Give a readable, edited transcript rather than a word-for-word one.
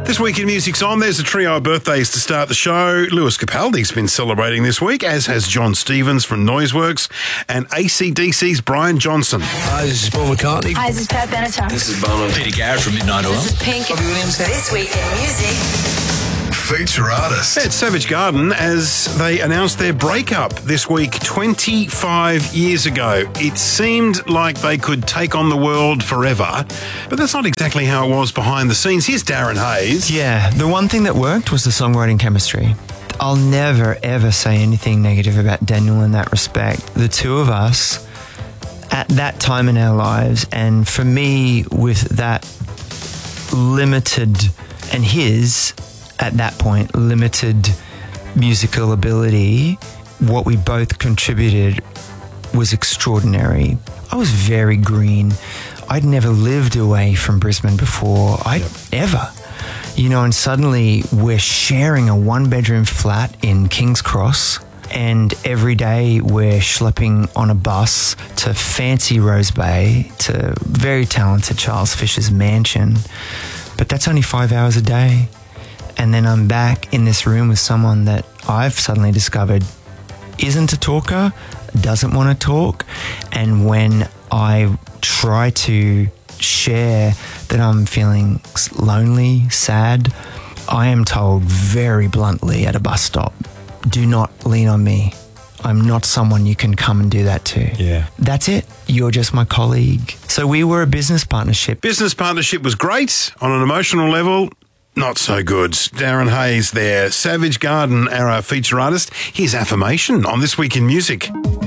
This week in Music's On, there's a trio of birthdays to start the show. Lewis Capaldi's been celebrating this week, as has John Stevens from Noiseworks and AC/DC's Brian Johnson. Hi, this is Paul McCartney. Hi, this is Pat Benatar. This is Bono. Peter Garrett from Midnight Oil. This is Pink. Robbie Williams. This week in music. Feature artist. It's Savage Garden as they announced their breakup this week 25 years ago. It seemed like they could take on the world forever, but that's not exactly how it was behind the scenes. Here's Darren Hayes. Yeah, the one thing that worked was the songwriting chemistry. I'll never, ever say anything negative about Daniel in that respect. The two of us at that time in our lives, and for me with that limited, and his at that point limited musical ability, what we both contributed was extraordinary. I was very green. I'd never lived away from Brisbane before. Ever. And suddenly we're sharing a one-bedroom flat in King's Cross, and every day we're schlepping on a bus to fancy Rose Bay, to very talented Charles Fisher's mansion. But that's only 5 hours a day. And then I'm back in this room with someone that I've suddenly discovered isn't a talker, doesn't want to talk. And when I try to share that I'm feeling lonely, sad, I am told very bluntly at a bus stop, do not lean on me. I'm not someone you can come and do that to. Yeah. That's it. You're just my colleague. So we were a business partnership. Business partnership was great. On an emotional level, not so good. Darren Hayes there. Savage Garden, our feature artist. Here's Affirmation on This Week in Music.